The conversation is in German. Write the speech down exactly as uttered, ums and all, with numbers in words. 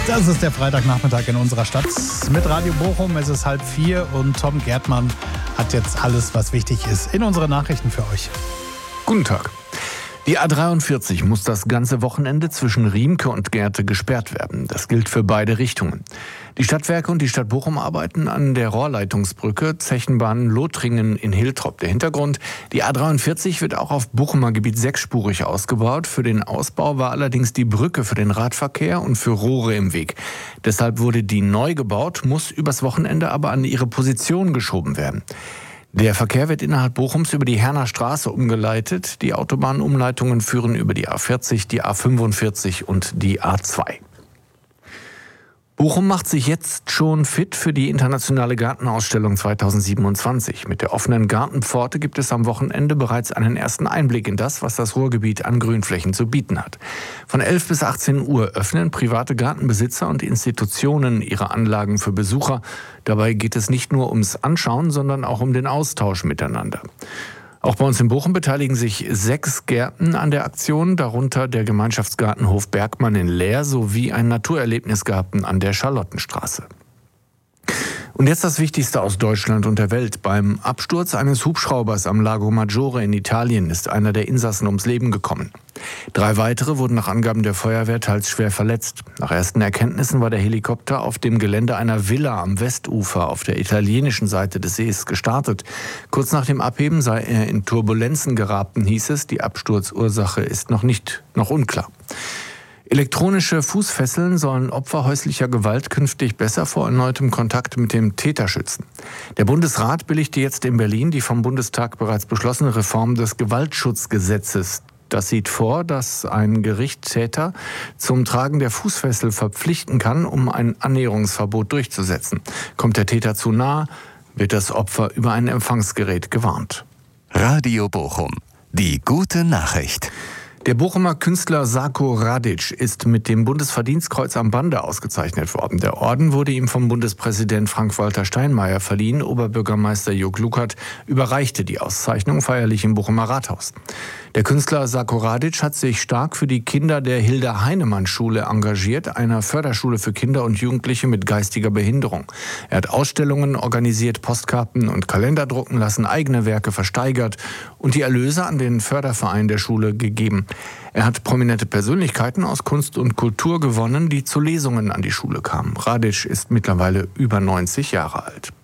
Das ist der Freitagnachmittag in unserer Stadt mit Radio Bochum. Es ist halb vier und Tom Gärtmann hat jetzt alles, was wichtig ist, in unsere Nachrichten für euch. Guten Tag. Die A dreiundvierzig muss das ganze Wochenende zwischen Riemke und Gerte gesperrt werden. Das gilt für beide Richtungen. Die Stadtwerke und die Stadt Bochum arbeiten an der Rohrleitungsbrücke Zechenbahn-Lothringen in Hiltrop. Der Hintergrund: Die A dreiundvierzig wird auch auf Bochumer Gebiet sechsspurig ausgebaut. Für den Ausbau war allerdings die Brücke für den Radverkehr und für Rohre im Weg. Deshalb wurde die neu gebaut, muss übers Wochenende aber an ihre Position geschoben werden. Der Verkehr wird innerhalb Bochums über die Herner Straße umgeleitet. Die Autobahnumleitungen führen über die A vierzig, die A fünfundvierzig und die A zwei. Bochum macht sich jetzt schon fit für die internationale Gartenausstellung zweitausendsiebenundzwanzig. Mit der offenen Gartenpforte gibt es am Wochenende bereits einen ersten Einblick in das, was das Ruhrgebiet an Grünflächen zu bieten hat. Von elf bis achtzehn Uhr öffnen private Gartenbesitzer und Institutionen ihre Anlagen für Besucher. Dabei geht es nicht nur ums Anschauen, sondern auch um den Austausch miteinander. Auch bei uns in Bochum beteiligen sich sechs Gärten an der Aktion, darunter der Gemeinschaftsgartenhof Bergmann in Leer sowie ein Naturerlebnisgarten an der Charlottenstraße. Und jetzt das Wichtigste aus Deutschland und der Welt. Beim Absturz eines Hubschraubers am Lago Maggiore in Italien ist einer der Insassen ums Leben gekommen. Drei weitere wurden nach Angaben der Feuerwehr teils schwer verletzt. Nach ersten Erkenntnissen war der Helikopter auf dem Gelände einer Villa am Westufer auf der italienischen Seite des Sees gestartet. Kurz nach dem Abheben sei er in Turbulenzen geraten, hieß es. Die Absturzursache ist noch nicht, noch unklar. Elektronische Fußfesseln sollen Opfer häuslicher Gewalt künftig besser vor erneutem Kontakt mit dem Täter schützen. Der Bundesrat billigte jetzt in Berlin die vom Bundestag bereits beschlossene Reform des Gewaltschutzgesetzes. Das sieht vor, dass ein Gericht Täter zum Tragen der Fußfessel verpflichten kann, um ein Annäherungsverbot durchzusetzen. Kommt der Täter zu nah, wird das Opfer über ein Empfangsgerät gewarnt. Radio Bochum, die gute Nachricht. Der Bochumer Künstler Sako Radić ist mit dem Bundesverdienstkreuz am Bande ausgezeichnet worden. Der Orden wurde ihm vom Bundespräsident Frank-Walter Steinmeier verliehen. Oberbürgermeister Jörg Lukert überreichte die Auszeichnung feierlich im Bochumer Rathaus. Der Künstler Sako Radić hat sich stark für die Kinder der Hilda-Heinemann-Schule engagiert, einer Förderschule für Kinder und Jugendliche mit geistiger Behinderung. Er hat Ausstellungen organisiert, Postkarten und Kalender drucken lassen, eigene Werke versteigert und die Erlöse an den Förderverein der Schule gegeben. Er hat prominente Persönlichkeiten aus Kunst und Kultur gewonnen, die zu Lesungen an die Schule kamen. Radić ist mittlerweile über neunzig Jahre alt.